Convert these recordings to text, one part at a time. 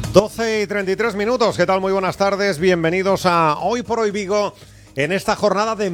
12:33. ¿Qué tal? Muy buenas tardes. Bienvenidos a Hoy por Hoy Vigo en esta jornada de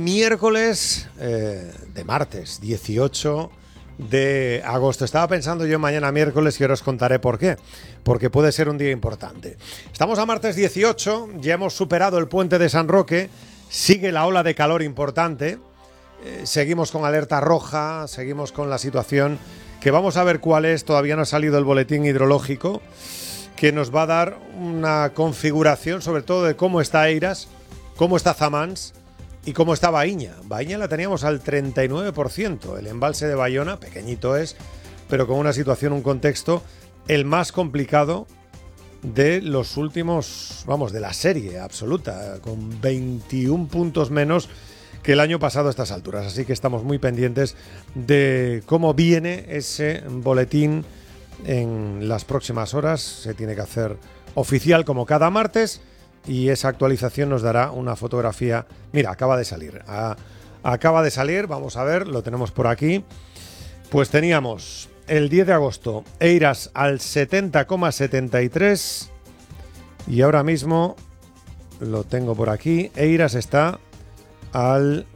martes 18 de agosto. Estaba pensando yo mañana miércoles y ahora os contaré por qué. Porque puede ser un día importante. Estamos a martes 18, ya hemos superado el puente de San Roque, sigue la ola de calor importante, seguimos con alerta roja, seguimos con la situación que vamos a ver cuál es. Todavía no ha salido el boletín hidrológico, que nos va a dar una configuración sobre todo de cómo está Eiras, cómo está Zamans y cómo está Baíña. Baíña la teníamos al 39%, el embalse de Bayona, pequeñito es, pero con una situación, un contexto, el más complicado de los últimos, de la serie absoluta, con 21 puntos menos que el año pasado a estas alturas. Así que estamos muy pendientes de cómo viene ese boletín en las próximas horas. Se tiene que hacer oficial como cada martes y esa actualización nos dará una fotografía. Mira, acaba de salir, vamos a ver, lo tenemos por aquí. Pues teníamos el 10 de agosto Eiras al 70,73 y ahora mismo lo tengo por aquí. Eiras está al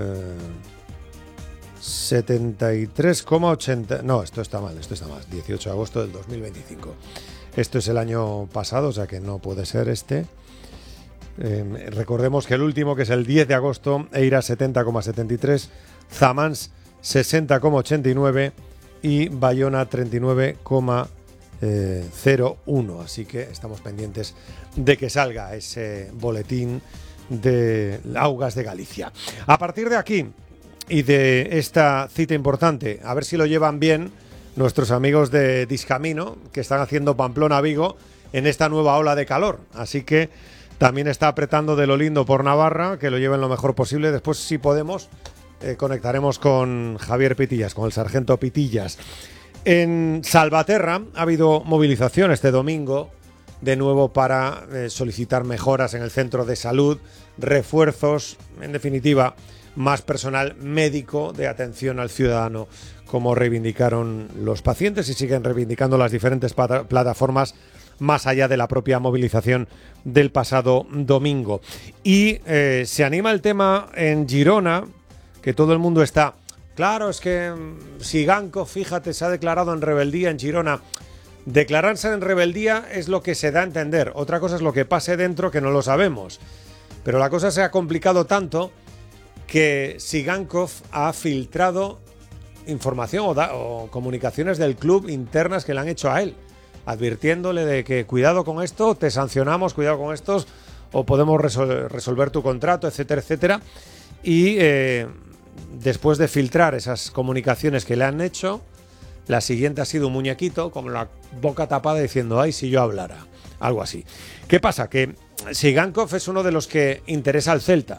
73,80. No, esto está mal, 18 de agosto del 2025. Esto es el año pasado, o sea que no puede ser este. Recordemos que el último, que es el 10 de agosto, Eiras 70,73, Zamans 60,89 y Bayona 39,01. Así que estamos pendientes de que salga ese boletín de Augas de Galicia. A partir de aquí y de esta cita importante, a ver si lo llevan bien nuestros amigos de Discamino, que están haciendo Pamplona-Vigo en esta nueva ola de calor. Así que también está apretando de lo lindo por Navarra, que lo lleven lo mejor posible. Después, si podemos, conectaremos con Javier Pitillas, con el sargento Pitillas. En Salvaterra ha habido movilización este domingo, de nuevo para solicitar mejoras en el centro de salud, refuerzos, en definitiva, más personal médico de atención al ciudadano, como reivindicaron los pacientes y siguen reivindicando las diferentes plataformas más allá de la propia movilización del pasado domingo. Y se anima el tema en Girona, que todo el mundo está... Claro, es que Sigankov, fíjate, se ha declarado en rebeldía en Girona. Declararse en rebeldía es lo que se da a entender. Otra cosa es lo que pase dentro, que no lo sabemos. Pero la cosa se ha complicado tanto que Sigankov ha filtrado información o comunicaciones del club internas que le han hecho a él, advirtiéndole de que cuidado con esto, te sancionamos, cuidado con estos, o podemos resolver tu contrato, etcétera, etcétera. Y después de filtrar esas comunicaciones que le han hecho, la siguiente ha sido un muñequito con la boca tapada diciendo, ay, si yo hablara, algo así. ¿Qué pasa? Que Sigankov es uno de los que interesa al Celta.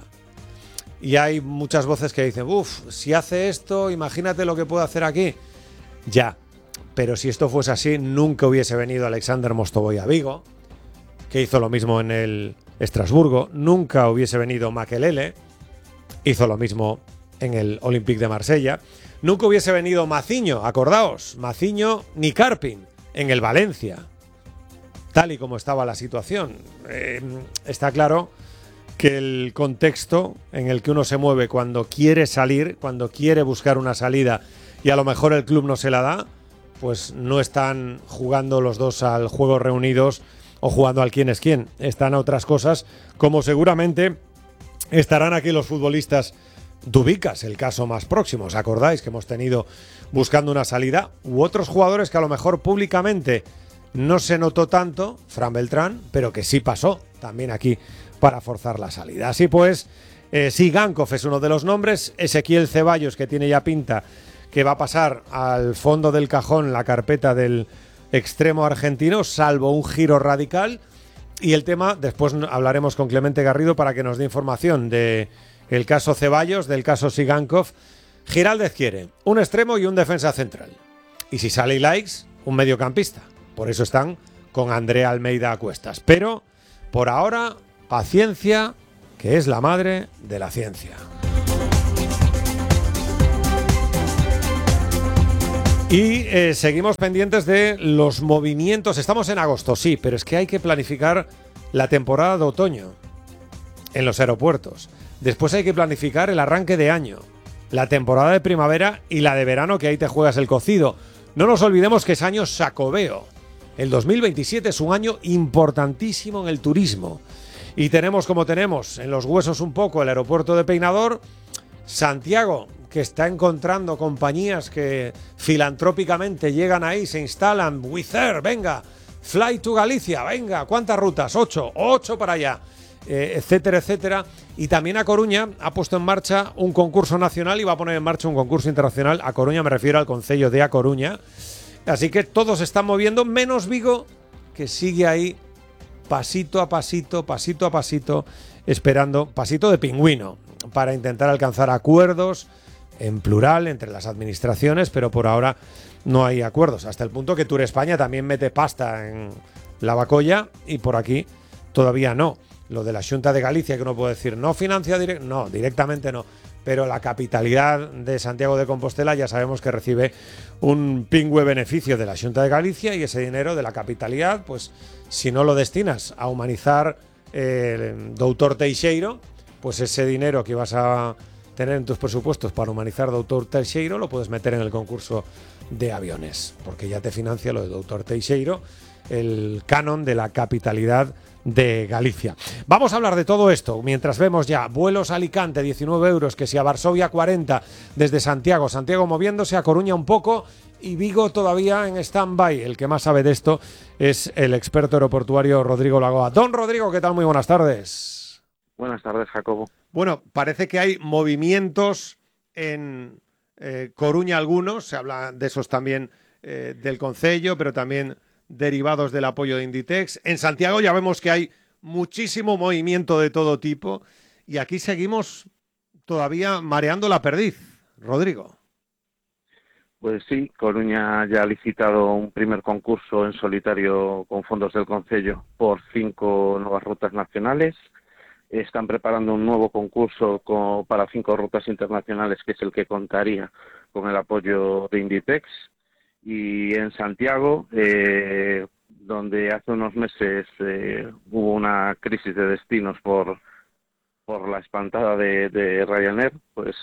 Y hay muchas voces que dicen, si hace esto, imagínate lo que puede hacer aquí. Ya, pero si esto fuese así, nunca hubiese venido Alexander Mostovoy a Vigo, que hizo lo mismo en el Estrasburgo. Nunca hubiese venido Makelele, hizo lo mismo en el Olympique de Marsella. Nunca hubiese venido Maciño, acordaos, Maciño ni Karpin en el Valencia, tal y como estaba la situación. Está claro que el contexto en el que uno se mueve cuando quiere salir, cuando quiere buscar una salida y a lo mejor el club no se la da, pues no están jugando los dos al juego reunidos o jugando al quién es quién. Están a otras cosas, como seguramente estarán aquí los futbolistas Dubicas, el caso más próximo. ¿Os acordáis que hemos tenido buscando una salida? U otros jugadores que a lo mejor públicamente no se notó tanto, Fran Beltrán, pero que sí pasó también aquí para forzar la salida. Así pues, Sigankov es uno de los nombres. Ezequiel Ceballos, que tiene ya pinta que va a pasar al fondo del cajón la carpeta del extremo argentino, salvo un giro radical. Y el tema, después hablaremos con Clemente Garrido para que nos dé información de el caso Ceballos, del caso Sigankov. Giraldez quiere un extremo y un defensa central. Y si sale Ilaix, un mediocampista. Por eso están con Andrea Almeida a cuestas. Pero, por ahora, paciencia, que es la madre de la ciencia. Y seguimos pendientes de los movimientos. Estamos en agosto, sí, pero es que hay que planificar la temporada de otoño en los aeropuertos. Después hay que planificar el arranque de año, la temporada de primavera y la de verano, que ahí te juegas el cocido. No nos olvidemos que es año Xacobeo. El 2027 es un año importantísimo en el turismo. Y tenemos como tenemos en los huesos un poco el aeropuerto de Peinador, Santiago, que está encontrando compañías que filantrópicamente llegan ahí, se instalan, Wizz Air, venga, Fly to Galicia, venga, ¿cuántas rutas? 8 para allá, etcétera, etcétera. Y también A Coruña ha puesto en marcha un concurso nacional y va a poner en marcha un concurso internacional. A Coruña me refiero al concello de A Coruña. Así que todos se están moviendo, menos Vigo, que sigue ahí pasito a pasito, esperando, pasito de pingüino, para intentar alcanzar acuerdos en plural entre las administraciones, pero por ahora no hay acuerdos, hasta el punto que Tour España también mete pasta en la bacolla y por aquí todavía no. Lo de la Xunta de Galicia, que uno puede decir, no financia no, directamente no, pero la capitalidad de Santiago de Compostela ya sabemos que recibe un pingüe beneficio de la Xunta de Galicia, y ese dinero de la capitalidad, pues si no lo destinas a humanizar el Doutor Teixeiro, pues ese dinero que vas a tener en tus presupuestos para humanizar Doutor Teixeiro lo puedes meter en el concurso de aviones, porque ya te financia lo de Doutor Teixeiro, el canon de la capitalidad de Galicia. Vamos a hablar de todo esto mientras vemos ya vuelos a Alicante 19 euros, que si a Varsovia 40 desde Santiago moviéndose, a Coruña un poco y Vigo todavía en stand-by. El que más sabe de esto es el experto aeroportuario Rodrigo Lagoa. Don Rodrigo, ¿qué tal? Muy buenas tardes. Buenas tardes, Jacobo. Bueno, parece que hay movimientos en Coruña algunos, se habla de esos también del concello, pero también derivados del apoyo de Inditex. En Santiago ya vemos que hay muchísimo movimiento de todo tipo y aquí seguimos todavía mareando la perdiz, Rodrigo. Pues sí, Coruña ya ha licitado un primer concurso en solitario con fondos del concello por 5 nuevas rutas nacionales. Están preparando un nuevo concurso para 5 rutas internacionales, que es el que contaría con el apoyo de Inditex. Y en Santiago, donde hace unos meses hubo una crisis de destinos por la espantada de Ryanair, pues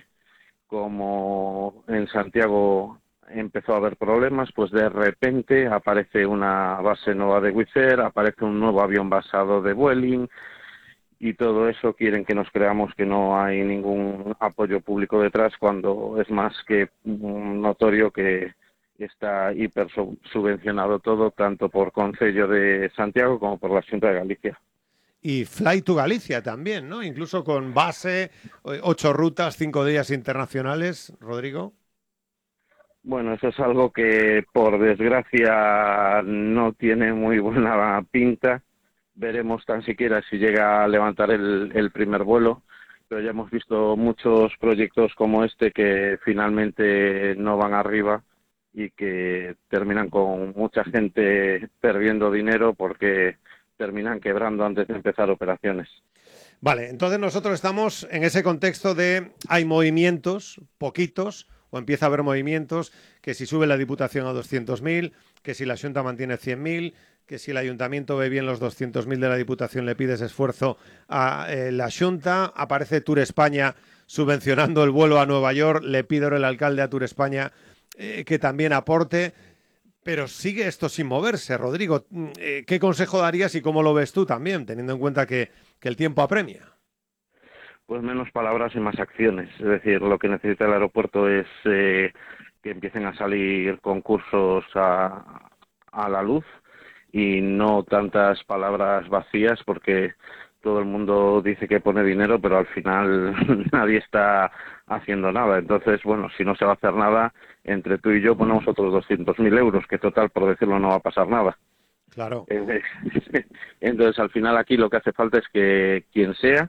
como en Santiago empezó a haber problemas, pues de repente aparece una base nueva de Wizz Air, aparece un nuevo avión basado de Vueling, y todo eso quieren que nos creamos que no hay ningún apoyo público detrás, cuando es más que notorio que está hiper subvencionado todo, tanto por Concello de Santiago como por la Xunta de Galicia. Y Fly to Galicia también, ¿no? Incluso con base, 8 rutas, 5 días internacionales, Rodrigo. Bueno, eso es algo que por desgracia no tiene muy buena pinta. Veremos tan siquiera si llega a levantar el primer vuelo, pero ya hemos visto muchos proyectos como este que finalmente no van arriba y que terminan con mucha gente perdiendo dinero porque terminan quebrando antes de empezar operaciones. Vale, entonces nosotros estamos en ese contexto de hay movimientos, poquitos, o empieza a haber movimientos, que si sube la Diputación a 200.000, que si la Xunta mantiene 100.000, que si el Ayuntamiento ve bien los 200.000 de la Diputación le pides esfuerzo a la Xunta, aparece Tour España subvencionando el vuelo a Nueva York, le pido el alcalde a Tour España que también aporte, pero sigue esto sin moverse, Rodrigo. ¿Qué consejo darías y cómo lo ves tú también, teniendo en cuenta que el tiempo apremia? Pues menos palabras y más acciones. Es decir, lo que necesita el aeropuerto es que empiecen a salir concursos a la luz y no tantas palabras vacías, porque todo el mundo dice que pone dinero, pero al final nadie está haciendo nada. Entonces, bueno, si no se va a hacer nada, entre tú y yo ponemos otros 200.000 euros, que total, por decirlo, no va a pasar nada. Claro. Entonces, al final aquí lo que hace falta es que quien sea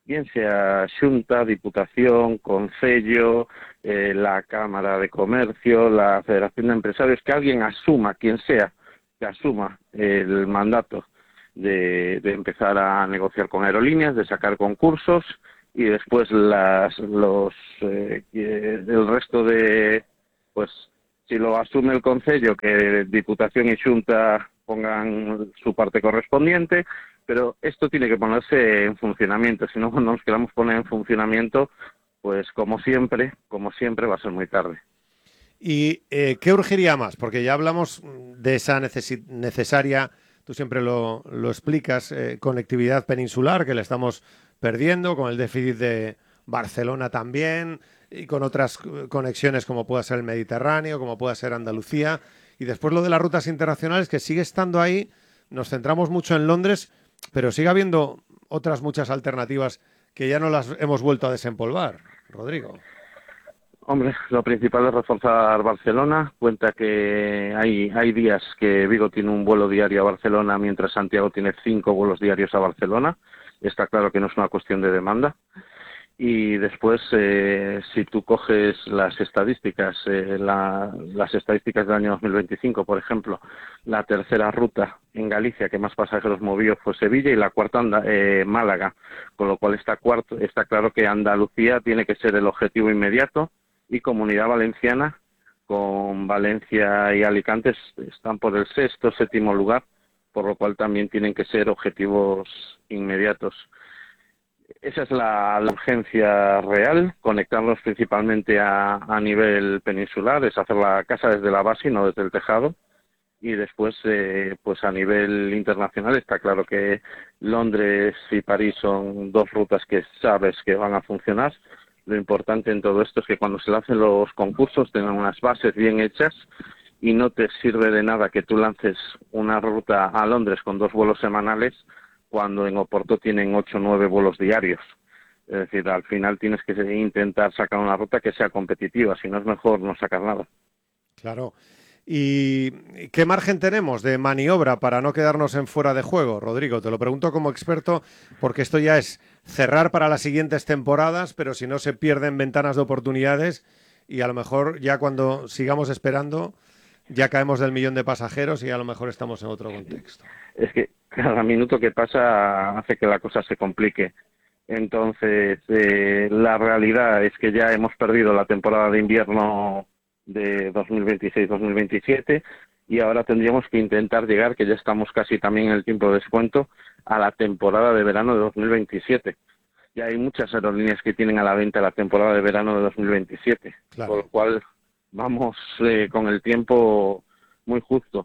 Xunta, Diputación, Concello, la Cámara de Comercio, la Federación de Empresarios, que alguien asuma, quien sea, que asuma el mandato de empezar a negociar con aerolíneas, de sacar concursos, y después el resto de Si lo asume el Concello, que Diputación y Xunta pongan su parte correspondiente, pero esto tiene que ponerse en funcionamiento. Si no nos queramos poner en funcionamiento, pues como siempre va a ser muy tarde. ¿Y qué urgiría más? Porque ya hablamos de esa necesaria, tú siempre lo explicas, conectividad peninsular, que la estamos perdiendo, con el déficit de Barcelona también, y con otras conexiones como pueda ser el Mediterráneo, como pueda ser Andalucía. Y después lo de las rutas internacionales, que sigue estando ahí. Nos centramos mucho en Londres, pero sigue habiendo otras muchas alternativas que ya no las hemos vuelto a desempolvar, Rodrigo. Hombre, lo principal es reforzar Barcelona. Cuenta que hay días que Vigo tiene un vuelo diario a Barcelona, mientras Santiago tiene 5 vuelos diarios a Barcelona. Está claro que no es una cuestión de demanda. Y después, si tú coges las estadísticas, las estadísticas del año 2025, por ejemplo, la tercera ruta en Galicia que más pasajeros movió fue Sevilla y la cuarta Málaga, con lo cual está claro que Andalucía tiene que ser el objetivo inmediato, y Comunidad Valenciana, con Valencia y Alicante, están por el 6º, 7º lugar, por lo cual también tienen que ser objetivos inmediatos. Esa es la urgencia real, conectarnos principalmente a nivel peninsular, es hacer la casa desde la base y no desde el tejado. Y después, pues a nivel internacional, está claro que Londres y París son 2 rutas que sabes que van a funcionar. Lo importante en todo esto es que cuando se lancen los concursos tengan unas bases bien hechas, y no te sirve de nada que tú lances una ruta a Londres con 2 vuelos semanales cuando en Oporto tienen 8 o 9 vuelos diarios. Es decir, al final tienes que intentar sacar una ruta que sea competitiva, si no es mejor no sacar nada. Claro. ¿Y qué margen tenemos de maniobra para no quedarnos en fuera de juego, Rodrigo? Te lo pregunto como experto, porque esto ya es cerrar para las siguientes temporadas, pero si no se pierden ventanas de oportunidades, y a lo mejor ya cuando sigamos esperando ya caemos del 1.000.000 de pasajeros y a lo mejor estamos en otro contexto. Es que cada minuto que pasa hace que la cosa se complique. Entonces, la realidad es que ya hemos perdido la temporada de invierno de 2026-2027 y ahora tendríamos que intentar llegar, que ya estamos casi también en el tiempo de descuento, a la temporada de verano de 2027. Ya hay muchas aerolíneas que tienen a la venta la temporada de verano de 2027, claro. Por lo cual vamos con el tiempo muy justo.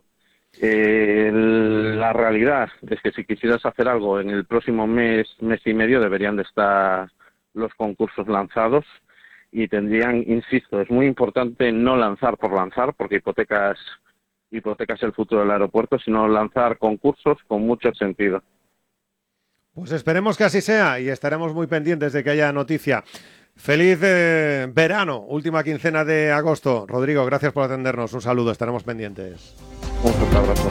La realidad es que si quisieras hacer algo en el próximo mes y medio, deberían de estar los concursos lanzados y tendrían, insisto, es muy importante no lanzar por lanzar, porque hipotecas el futuro del aeropuerto, sino lanzar concursos con mucho sentido. Pues esperemos que así sea y estaremos muy pendientes de que haya noticia. Feliz verano, última quincena de agosto. Rodrigo, gracias por atendernos. Un saludo, estaremos pendientes. Un fuerte abrazo.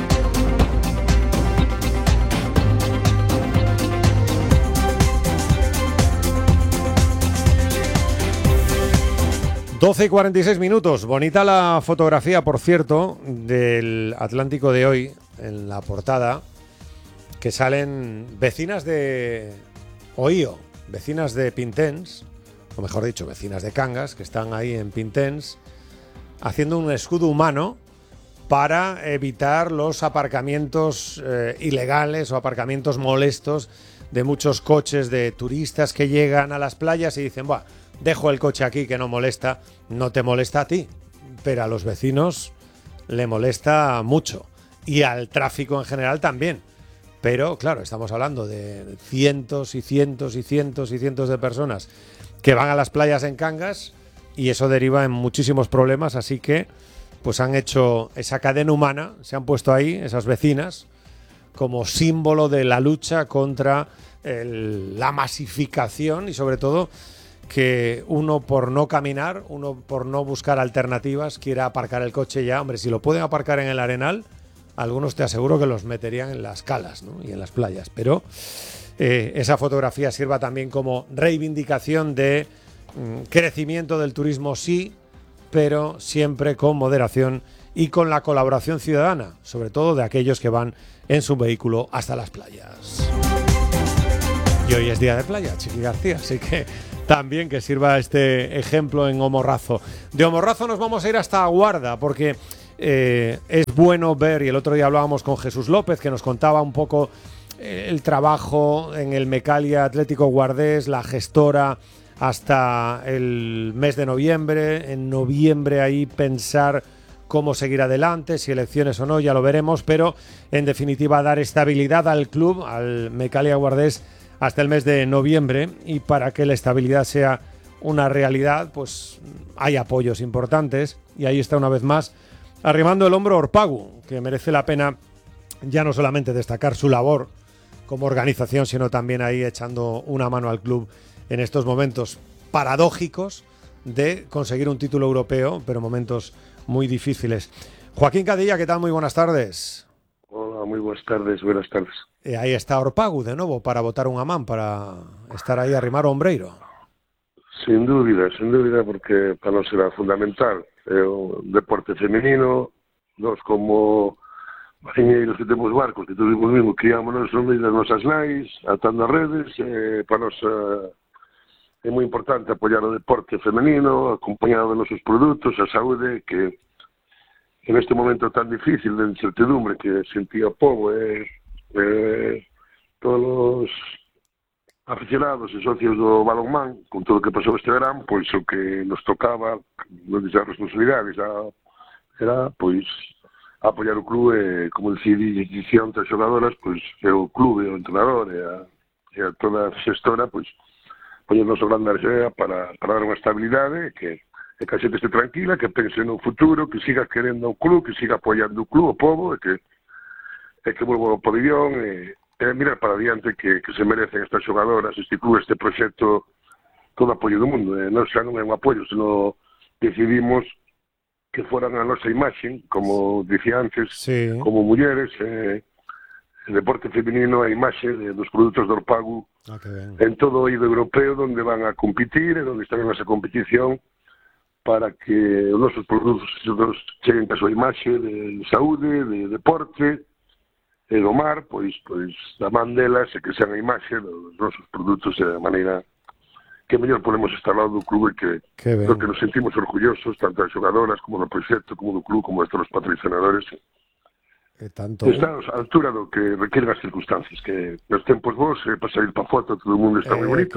Doce y 46 minutos. Bonita la fotografía, por cierto, del Atlántico de hoy, en la portada, que salen vecinas de Oío, vecinas de Pintens, o mejor dicho, vecinas de Cangas, que están ahí en Pintens, haciendo un escudo humano para evitar los aparcamientos ilegales o aparcamientos molestos de muchos coches de turistas que llegan a las playas y dicen, buah, dejo el coche aquí que no molesta. No te molesta a ti, pero a los vecinos le molesta mucho y al tráfico en general también. Pero claro, estamos hablando de cientos y cientos y cientos y cientos de personas que van a las playas en Cangas y eso deriva en muchísimos problemas, así que pues han hecho esa cadena humana, se han puesto ahí esas vecinas como símbolo de la lucha contra la masificación y sobre todo que uno por no caminar, uno por no buscar alternativas quiera aparcar el coche ya. Hombre, si lo pueden aparcar en el Arenal, algunos te aseguro que los meterían en las calas, ¿no? Y en las playas, pero esa fotografía sirva también como reivindicación de crecimiento del turismo, sí, pero siempre con moderación y con la colaboración ciudadana, sobre todo de aquellos que van en su vehículo hasta las playas. Y hoy es día de playa, Chiqui García, así que también que sirva este ejemplo en Omorrazo. De Omorrazo nos vamos a ir hasta Guarda, porque es bueno ver, y el otro día hablábamos con Jesús López, que nos contaba un poco el trabajo en el Mecalia Atlético Guardés, la gestora, hasta el mes de noviembre. En noviembre ahí pensar cómo seguir adelante, si elecciones o no, ya lo veremos, pero en definitiva dar estabilidad al club, al Mecalia Guardés, hasta el mes de noviembre, y para que la estabilidad sea una realidad, pues hay apoyos importantes, y ahí está una vez más arrimando el hombro Orpagu, que merece la pena ya no solamente destacar su labor como organización, sino también ahí echando una mano al club en estos momentos paradójicos de conseguir un título europeo, pero momentos muy difíciles. Joaquín Cadilla, ¿qué tal? Muy buenas tardes. Hola, muy buenas tardes, buenas tardes. Ahí está Orpagu de nuevo para botar un amán, para estar aí a arrimar o ombreiro. Sin dúbida, porque para nós será fundamental. É o deporte femenino, nós como mariñeiros que temos barcos, que todos mismo criámonos no medio das nosas nais, atando as redes, para nós é moi importante apoiar o deporte femenino, acompañado de nosos produtos, a saúde, que en este momento tan difícil de incertidumbre que sentía o povo, todos os aficionados e socios do balonmán, con todo o que pasou este verán, pois o que nos tocaba, nos dixas responsabilidades, era, pois, apoiar o club, como dicía onte as xogadoras, pois, é o club, o entrenador, e a toda a xestora, pois, poñernos o grande arxea para dar unha estabilidade, que a xente este tranquila, que pense no futuro, que siga querendo o club, que siga apoiando o club, o povo, e que volva ao pabillón, mirar para adiante, que se merecen estas xogadoras, este club, este proxecto, todo o apoio do mundo. Non xa non é un apoio, senón decidimos que foran a nosa imaxe, como dicía antes, sí, como mulleres, el deporte feminino, a imaxe dos produtos do Orpagu, en todo o eido europeo, onde van a competir, e onde están en esa competición, para que os nosos produtos cheguen a súa imaxe de saúde, de deporte, e do mar, pois da man delas, e que sean a imaxe dos nosos produtos, de maneira que mellor podemos estar ao lado do club, e que nos sentimos orgullosos, tanto das xogadoras, como do proxecto, como do club, como de todos os patrocinadores. Tanto... Estamos á altura do que requieren as circunstancias, que nos tempos vos, para salir para foto, todo o mundo está moi bonito,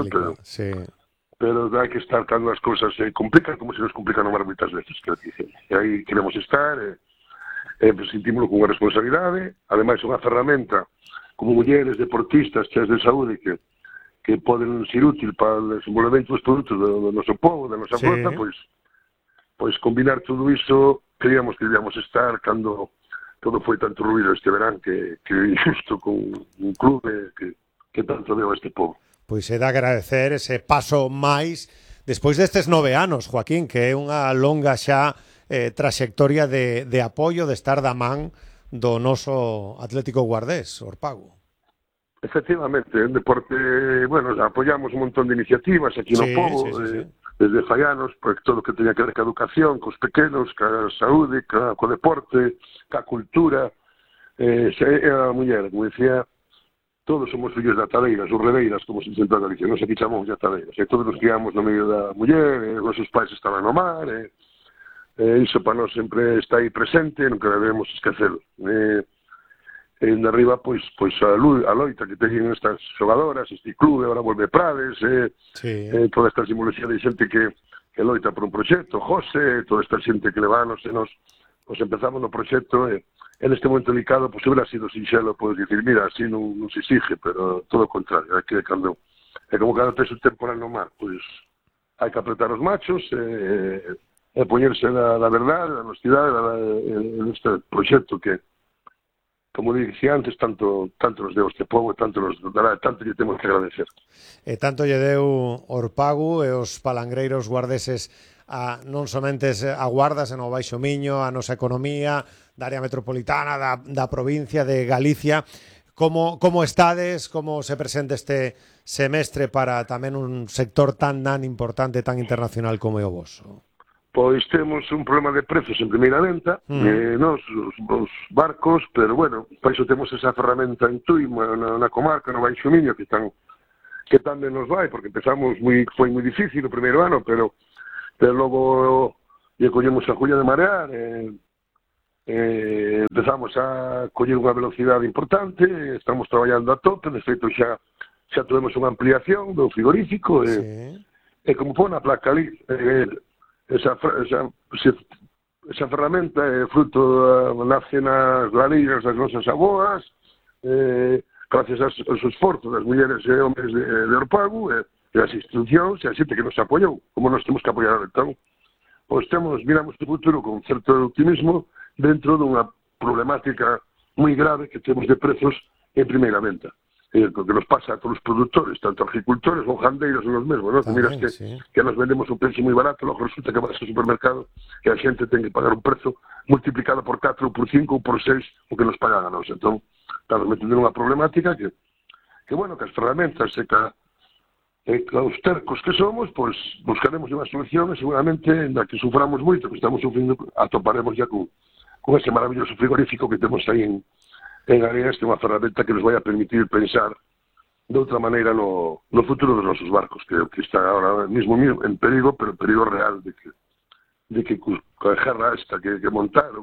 pero hai que estar cando as cousas se complican, como se nos complican no mar moitas veces, e aí queremos estar, sentímoslo con unha responsabilidade, ademais unha ferramenta como mulleres deportistas cheas de saúde que poden ser útil para o desenvolvemento dos produtos do noso povo, da nosa flota, pois combinar todo iso, queríamos que debíamos estar cando todo foi tanto ruido este verán, que injusto con un club que tanto deu a este povo. Pois é de agradecer ese paso máis despois destes 9 anos, Joaquín, que é unha longa xa traxectoria de apoio, de estar da man do noso Atlético Guardés, Orpagu. Efectivamente, en deporte, bueno, apoiamos un montón de iniciativas aquí no povo, desde faianos, pues, todo o que teña que ver ca educación, cos pequenos, ca saúde, co deporte, ca cultura, a muller, como decía, todos somos fillos de atadeiras, ou redeiras, como se dicen en Galicia, nos aquí chamamos de atadeiras, e todos nos criamos no medio da muller, os nosos pais estaban no mar, iso para nós sempre está aí presente, non que debemos esquecelo. En arriba, pois a loita que teñen estas xogadoras, este clube, agora volve Prades, toda esta simbología de xente que loita por un proxecto, José, toda esta xente que levános, e nos empezamos no proxecto, en este momento delicado, pois hubiera sido sinxelo, podes dicir, mira, así non se exige, pero todo o contrario, hai que cando, como cada tes un temporal no mar, pois hai que apretar os machos, e poñerse na verdade, na honestidade, neste proxecto que, como dixía antes, tanto nos deu este povo e tanto nos dará, tanto lle temos que agradecer. E tanto lle deu Orpagu e os palangreiros guardeses non somente a Guarda, senón ao Baixo Miño, a nosa economía, da área metropolitana, da provincia de Galicia. Como estades, como se presenta este semestre para tamén un sector tan importante, tan internacional como é o voso? Pois temos un problema de prezos en primeira venta, nos barcos, pero bueno, para iso temos esa ferramenta en Tui, na comarca, no Baixo Miño, que están que tan ben nos vai, porque empezamos foi moi difícil o primeiro ano, pero logo lle collemos a Julia de marear, empezamos a coller unha velocidade importante, estamos traballando a tope, de feito xa tuvemos unha ampliación do frigorífico, e como pon a placa ali, esa ferramenta é fruto nace nas lareiras das nosas aboas, gracias aos esforzos das mulleres e homes de Orpago, e as institucións e a xente que nos apoiou, como nos temos que apoiar. Entón, pois miramos o futuro con certo optimismo dentro dunha problemática moi grave que temos de prezos en primeira venta. O que nos pasa a todos os produtores, tanto agricultores ou gandeiros son os mesmos, non? Miras que nos vendemos un precio moi barato, logo resulta que vas ao supermercado e a xente ten que pagar un prezo multiplicado por 4, ou por 5, ou por 6 o que nos pagan a nós. Entón, estamos metendo nunha problemática que bueno, que as ferramentas e que os tercos que somos, pois buscaremos unha solución e seguramente na que suframos moito, que estamos sufrindo, atoparemos ya con ese maravilloso frigorífico que temos aí en Areas, que é unha ferramenta que nos vai a permitir pensar de outra maneira no futuro dos nosos barcos, que está ahora mismo en perigo, pero perigo real de que a guerra esta que montaron,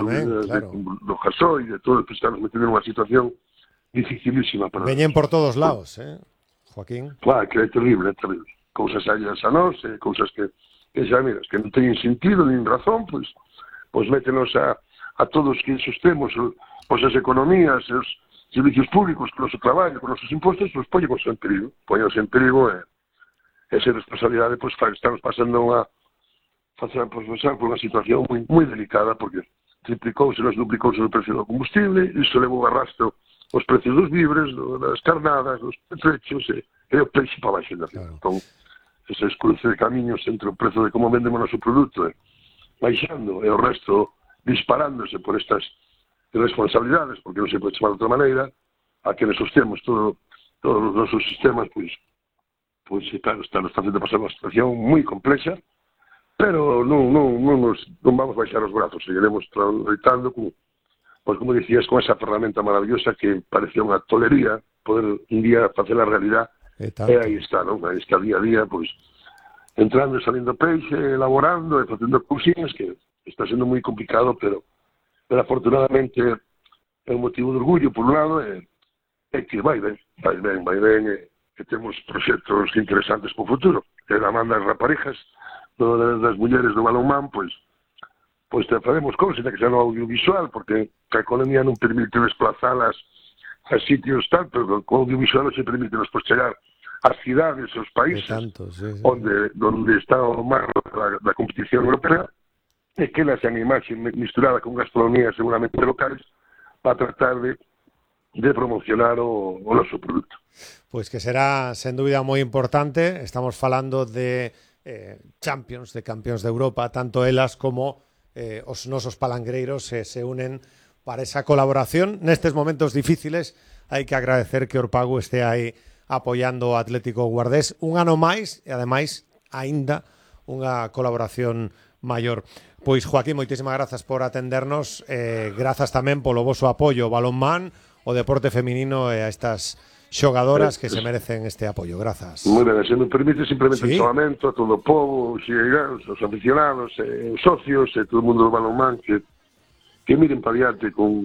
do gasoil, de todo, que estamos metendo nunha situación dificilísima para veñen por todos lados, Joaquín. Claro, que é terrible, cousas allas a nós, cousas que xa miras, que non teñen sentido nin razón, pois métenos a todos que sustemos pois as economías, os servicios públicos, con o noso traballo, con os nosos impostos, pois póñenos en perigo. Póñenos en perigo e esa responsabilidade, pois estamos pasando pasar por unha situación moi delicada, porque triplicouse, nos duplicouse o precio do combustible, iso levou a rastro os precios dos víveres, das carnadas, dos petrechos, e o peixe para baixo da vida. Entón, ese cruce de camiños entre o prezo de como vendemos o noso produto baixando e o resto disparándose por estas responsabilidades, porque non se pode chamar de outra maneira, a que nos sostemos todos os nosos sistemas, pois claro, está facendo pasar unha situación moi complexa, pero non vamos baixar os brazos, seguiremos loitando como dicías, con esa ferramenta maravillosa que parecía unha tolería poder un día facer a realidad, e aí está, non? Aí está día a día, pois entrando e salindo peixe, elaborando e facendo cousiñas, que está sendo moi complicado, pero afortunadamente é un motivo de orgullo por un lado, é que vai ben, que temos proxectos interesantes para o futuro, que a man das raparijas, das mulleres do balonmán, pois faremos cousas, que xa no audiovisual, porque a economía non permite desplazalas a sitios tal, pero o audiovisual se permite nos chegar ás cidades, aos países, onde está o marco da competición europea, e que ela sean imaxe misturada con gastronomía seguramente locales para tratar de promocionar o noso produto. Pois que será, sen dúbida, moi importante. Estamos falando de champions, de campeóns de Europa, tanto elas como os nosos palangreiros se unen para esa colaboración. Nestes momentos difíciles hai que agradecer que Orpago este aí apoiando o Atlético Guardés un ano máis e, ademais, aínda unha colaboración maior. Pois, Joaquín, moitísimas grazas por atendernos, grazas tamén polo voso apoio ao balonmán, o deporte feminino e a estas xogadoras que se merecen este apoio. Grazas. Moi ben, se me permite simplemente un chamamento a todo o povo, os aficionados, os socios e todo o mundo do balonmán que miren para diante con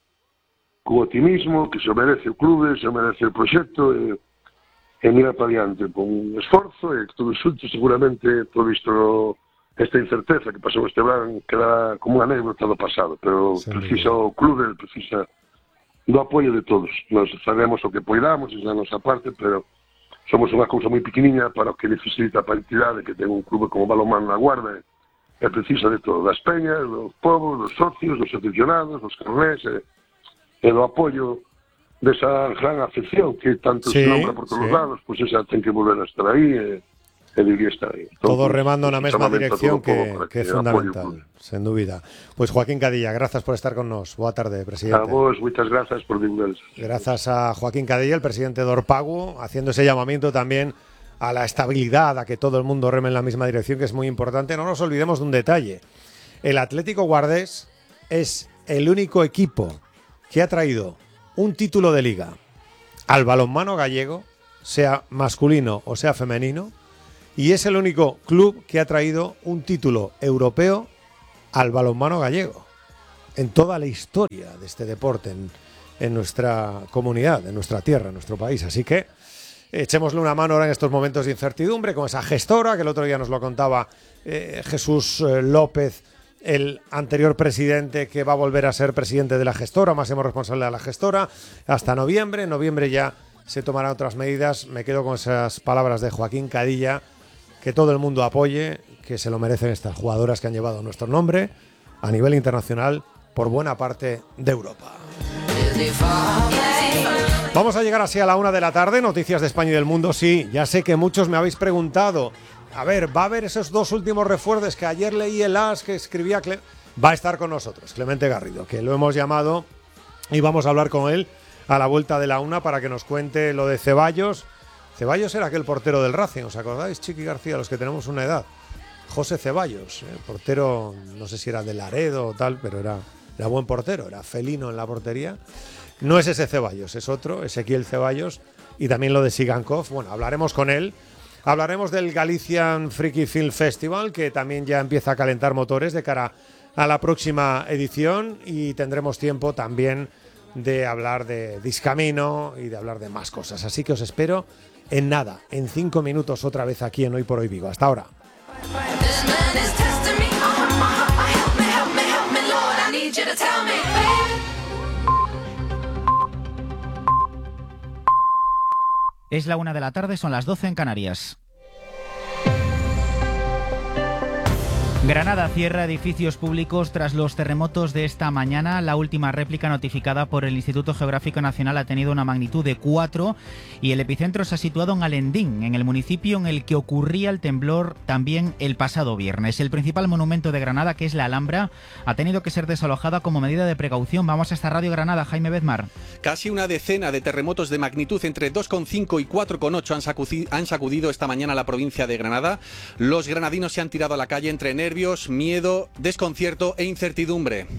optimismo, que se merece o clube, se merece o proxecto e mirar para diante con esforzo e todo xunto seguramente todo isto. Esta incerteza que pasou este verán queda como unha anécdota do pasado, pero precisa o clube, precisa do apoio de todos. Nos sabemos o que poidamos, é a nosa parte, pero somos unha cousa moi pequeniña para o que necesita a entidade que ten un clube como Balonmán na Guarda, e precisa de todo, das peñas, dos povos, dos socios, dos aficionados, dos carnés, e do apoio desa gran afección que tanto se nombra por todos os lados, pois esa ten que volver a estar aí e debería estar aí. Todos remando na mesma dirección que é fundamental, sen dúbida. Pois Joaquín Cadilla, grazas por estar con nos. Boa tarde, presidente. A vos, moitas grazas por divulgar. Grazas a Joaquín Cadilla, el presidente de Orpago, haciendo ese llamamiento también a la estabilidad, a que todo el mundo reme en la misma dirección, que es muy importante. No nos olvidemos de un detalle. El Atlético Guardés es el único equipo que ha traído un título de liga al balonmano gallego sea masculino o sea femenino, y es el único club que ha traído un título europeo al balonmano gallego en toda la historia de este deporte en nuestra comunidad, en nuestra tierra, en nuestro país. Así que echémosle una mano ahora en estos momentos de incertidumbre con esa gestora, que el otro día nos lo contaba Jesús López, el anterior presidente, que va a volver a ser presidente de la gestora, máximo responsable de la gestora, hasta noviembre. En noviembre ya se tomarán otras medidas. Me quedo con esas palabras de Joaquín Cadilla, que todo el mundo apoye, que se lo merecen estas jugadoras que han llevado nuestro nombre a nivel internacional por buena parte de Europa. Vamos a llegar así a la 1 de la tarde, noticias de España y del mundo. Sí, ya sé que muchos me habéis preguntado, a ver, ¿va a haber esos dos últimos refuerzos que ayer leí el as que escribía? Va a estar con nosotros Clemente Garrido, que lo hemos llamado y vamos a hablar con él a la vuelta de la 1 para que nos cuente lo de Ceballos. Ceballos era aquel portero del Racing, ¿os acordáis, Chiqui García, los que tenemos una edad? José Ceballos, portero, no sé si era de Laredo o tal, pero era buen portero, era felino en la portería. No es ese Ceballos, es otro, Ezequiel Ceballos, y también lo de Sigankov. Bueno, hablaremos con él. Hablaremos del Galician Freaky Film Festival, que también ya empieza a calentar motores de cara a la próxima edición, y tendremos tiempo también de hablar de Discamino y de hablar de más cosas. Así que os espero en nada, en 5 minutos otra vez aquí en Hoy por Hoy Vigo. Hasta ahora. Es la 1 de la tarde, son las 12 en Canarias. Granada cierra edificios públicos tras los terremotos de esta mañana. La última réplica notificada por el Instituto Geográfico Nacional ha tenido una magnitud de 4 y el epicentro se ha situado en Alendín, en el municipio en el que ocurría el temblor también el pasado viernes. El principal monumento de Granada, que es la Alhambra, ha tenido que ser desalojada como medida de precaución. Vamos hasta Radio Granada, Jaime Bedmar. Casi una decena de terremotos de magnitud entre 2,5 y 4,8 han sacudido esta mañana la provincia de Granada. Los granadinos se han tirado a la calle entre nervios, miedo, desconcierto e incertidumbre.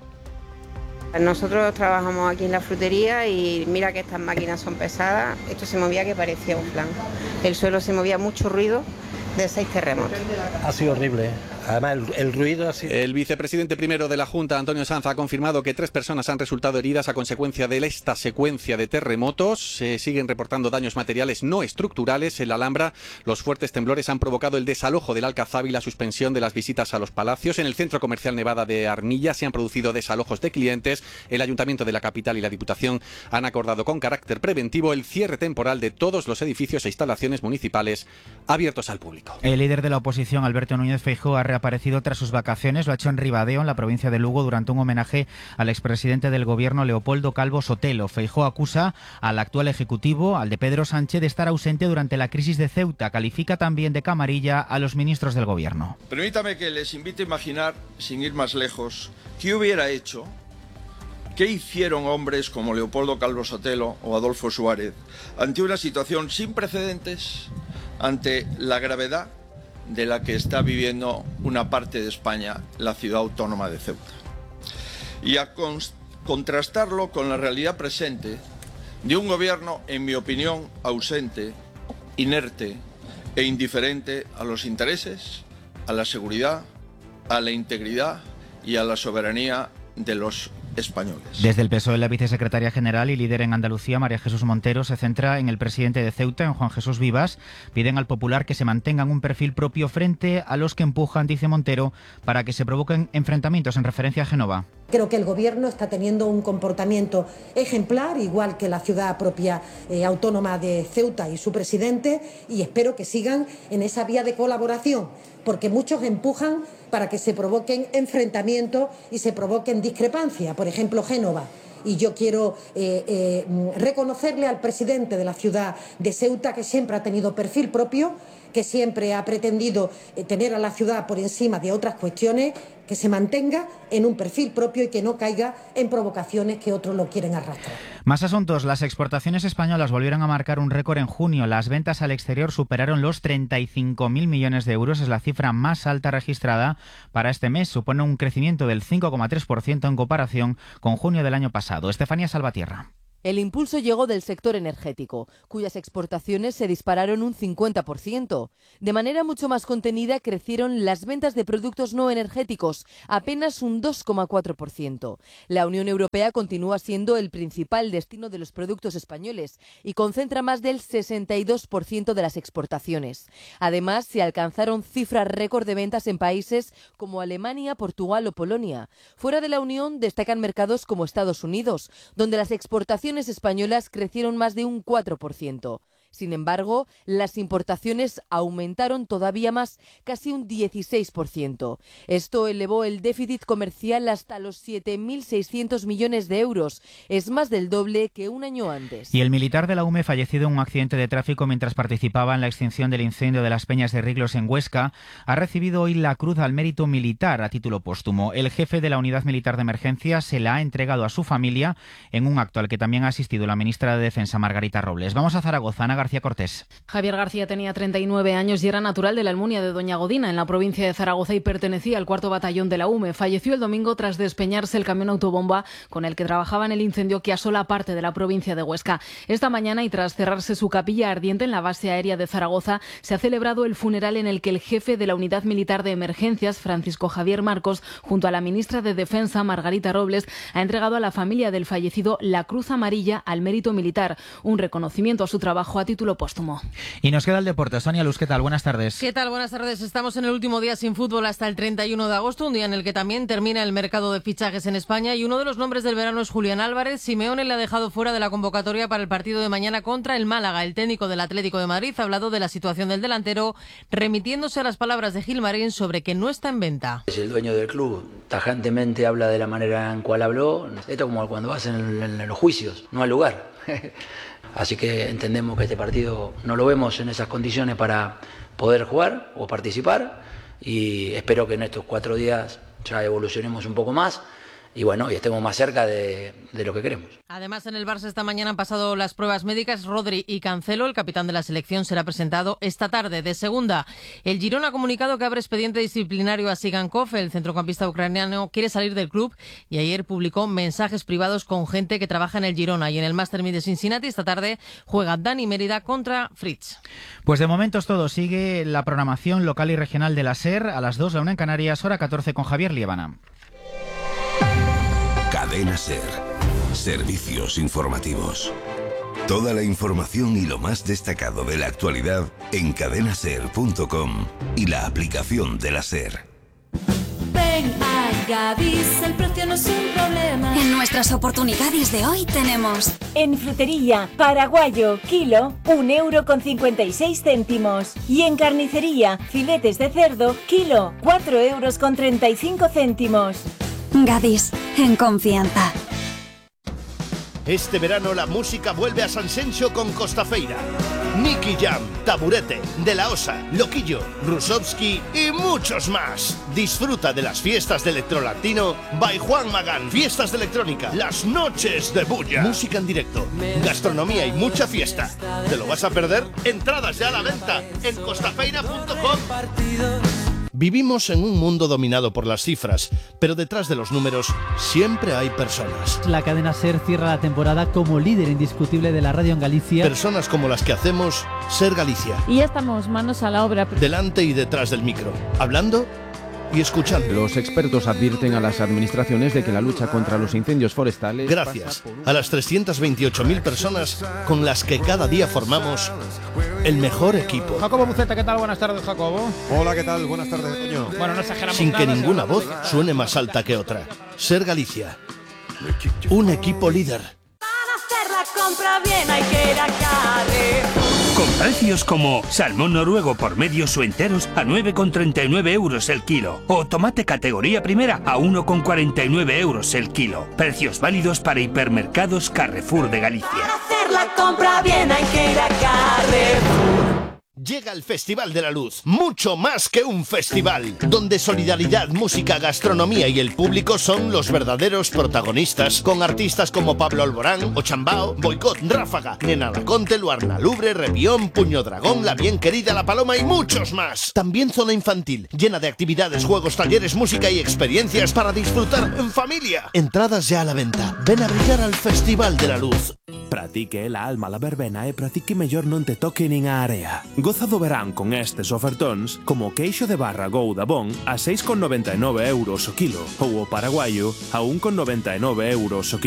Nosotros trabajamos aquí en la frutería y mira que estas máquinas son pesadas. Esto se movía que parecía un flan. El suelo se movía, mucho ruido de 6 terremotos. Ha sido horrible. Además, el ruido ha sido... El vicepresidente primero de la Junta, Antonio Sanz, ha confirmado que 3 personas han resultado heridas a consecuencia de esta secuencia de terremotos. Se siguen reportando daños materiales no estructurales en la Alhambra. Los fuertes temblores han provocado el desalojo del Alcazab y la suspensión de las visitas a los palacios. En el centro comercial Nevada de Armilla se han producido desalojos de clientes. El Ayuntamiento de la capital y la Diputación han acordado con carácter preventivo el cierre temporal de todos los edificios e instalaciones municipales abiertos al público. El líder de la oposición, Alberto Núñez Feijóo, ha reaparecido tras sus vacaciones. Lo ha hecho en Ribadeo, en la provincia de Lugo, durante un homenaje al expresidente del gobierno, Leopoldo Calvo Sotelo. Feijóo acusa al actual ejecutivo, al de Pedro Sánchez, de estar ausente durante la crisis de Ceuta. Califica también de camarilla a los ministros del gobierno. Permítame que les invite a imaginar, sin ir más lejos, qué hubiera hecho, qué hicieron hombres como Leopoldo Calvo Sotelo o Adolfo Suárez ante una situación sin precedentes, ante la gravedad de la que está viviendo una parte de España, la ciudad autónoma de Ceuta. Y a contrastarlo con la realidad presente de un gobierno, en mi opinión, ausente, inerte e indiferente a los intereses, a la seguridad, a la integridad y a la soberanía de los españoles. Desde el PSOE, la vicesecretaria general y líder en Andalucía, María Jesús Montero, se centra en el presidente de Ceuta, en Juan Jesús Vivas. Piden al Popular que se mantengan un perfil propio frente a los que empujan, dice Montero, para que se provoquen enfrentamientos, en referencia a Génova. Creo que el Gobierno está teniendo un comportamiento ejemplar, igual que la ciudad propia autónoma de Ceuta y su presidente, y espero que sigan en esa vía de colaboración, porque muchos empujan para que se provoquen enfrentamientos y se provoquen discrepancias. Por ejemplo, Génova. Y yo quiero reconocerle al presidente de la ciudad de Ceuta, que siempre ha tenido perfil propio, que siempre ha pretendido tener a la ciudad por encima de otras cuestiones, que se mantenga en un perfil propio y que no caiga en provocaciones que otros lo quieren arrastrar. Más asuntos. Las exportaciones españolas volvieron a marcar un récord en junio. Las ventas al exterior superaron los 35.000 millones de euros. Es la cifra más alta registrada para este mes. Supone un crecimiento del 5,3% en comparación con junio del año pasado. Estefanía Salvatierra. El impulso llegó del sector energético, cuyas exportaciones se dispararon un 50%. De manera mucho más contenida crecieron las ventas de productos no energéticos, apenas un 2,4%. La Unión Europea continúa siendo el principal destino de los productos españoles y concentra más del 62% de las exportaciones. Además, se alcanzaron cifras récord de ventas en países como Alemania, Portugal o Polonia. Fuera de la Unión destacan mercados como Estados Unidos, donde las exportaciones españolas crecieron más de un 4%. Sin embargo, las importaciones aumentaron todavía más, casi un 16%. Esto elevó el déficit comercial hasta los 7.600 millones de euros. Es más del doble que un año antes. Y el militar de la UME, fallecido en un accidente de tráfico mientras participaba en la extinción del incendio de las Peñas de Riglos en Huesca, ha recibido hoy la Cruz al Mérito Militar a título póstumo. El jefe de la Unidad Militar de Emergencia se la ha entregado a su familia en un acto al que también ha asistido la ministra de Defensa, Margarita Robles. Vamos a Zaragoza. Ana García Cortés. Javier García tenía 39 años y era natural de la Almunia de Doña Godina, en la provincia de Zaragoza, y pertenecía al 4º Batallón de la UME. Falleció el domingo tras despeñarse el camión autobomba con el que trabajaba en el incendio que asola parte de la provincia de Huesca. Esta mañana, y tras cerrarse su capilla ardiente en la base aérea de Zaragoza, se ha celebrado el funeral en el que el jefe de la Unidad Militar de Emergencias, Francisco Javier Marcos, junto a la ministra de Defensa, Margarita Robles, ha entregado a la familia del fallecido la Cruz Amarilla al Mérito Militar, un reconocimiento a su trabajo a título póstumo. Y nos queda el deporte. Sonia Luz, ¿qué tal? Buenas tardes. ¿Qué tal? Buenas tardes. Estamos en el último día sin fútbol hasta el 31 de agosto, un día en el que también termina el mercado de fichajes en España, y uno de los nombres del verano es Julián Álvarez. Simeone le ha dejado fuera de la convocatoria para el partido de mañana contra el Málaga. El técnico del Atlético de Madrid ha hablado de la situación del delantero, remitiéndose a las palabras de Gilmarín sobre que no está en venta. Es el dueño del club, tajantemente habla de la manera en cual habló. Esto como cuando vas en los juicios, no hay lugar. Así que entendemos que este partido no lo vemos en esas condiciones para poder jugar o participar, y espero que en estos 4 días ya evolucionemos un poco más y bueno, y estemos más cerca de lo que queremos. Además, en el Barça esta mañana han pasado las pruebas médicas. Rodri y Cancelo, el capitán de la selección, será presentado esta tarde. De segunda, el Girona ha comunicado que abre expediente disciplinario a Sigankov. El centrocampista ucraniano quiere salir del club y ayer publicó mensajes privados con gente que trabaja en el Girona. Y en el Master 1000 de Cincinnati esta tarde juega Dani Mérida contra Fritz. Pues de momento es todo. Sigue la programación local y regional de la SER a las 2, la 1 en Canarias, hora 14 con Javier Liébana. Cadena SER. Servicios informativos. Toda la información y lo más destacado de la actualidad en cadenaser.com y la aplicación de la SER. Ven a Gadis, el precio no es un problema. En nuestras oportunidades de hoy tenemos: en frutería, paraguayo, kilo, 1,56 €. Y en carnicería, filetes de cerdo, kilo, 4,35 €. Gadis, en confianza. Este verano la música vuelve a San Senxo con Costafeira. Nicky Jam, Taburete, De La Osa, Loquillo, Rusovsky y muchos más. Disfruta de las fiestas de Electrolatino by Juan Magán. Fiestas de electrónica, las noches de bulla. Música en directo, gastronomía y mucha fiesta. ¿Te lo vas a perder? Entradas ya a la venta en costafeira.com. Vivimos en un mundo dominado por las cifras, pero detrás de los números siempre hay personas. La cadena SER cierra la temporada como líder indiscutible de la radio en Galicia. Personas como las que hacemos SER Galicia. Y ya estamos manos a la obra. Delante y detrás del micro, hablando y escuchando. Los expertos advierten a las administraciones de que la lucha contra los incendios forestales... Gracias a las 328.000 personas con las que cada día formamos el mejor equipo. Jacobo Buceta, ¿qué tal? Buenas tardes, Jacobo. Hola, ¿qué tal? Buenas tardes, Toño. Bueno, no exageramos sin nada, que ninguna voz suene más alta que otra. SER Galicia, un equipo líder. Para hacer la compra bien hay que ir a Carrefour. Con precios como salmón noruego por medios o enteros a 9,39 € el kilo. O tomate categoría primera a 1,49 € el kilo. Precios válidos para hipermercados Carrefour de Galicia. Para hacer la compra bien hay que ir a Carrefour. Llega el Festival de la Luz, mucho más que un festival, donde solidaridad, música, gastronomía y el público son los verdaderos protagonistas, con artistas como Pablo Alborán, Ochambao, Boicot, Ráfaga, Nena Laconte, Luarna Lubre, Revión, Puño Dragón, La Bien Querida, La Paloma y muchos más. También zona infantil, llena de actividades, juegos, talleres, música y experiencias para disfrutar en familia. Entradas ya a la venta. Ven a brillar al Festival de la Luz. a ti que é a alma la verbena e para ti que mellor non te toque nin a area. Goza do verán con estes ofertóns como o queixo de barra Go da Bon a 6,99 € o kilo ou o paraguaio a 1,99 € o kilo.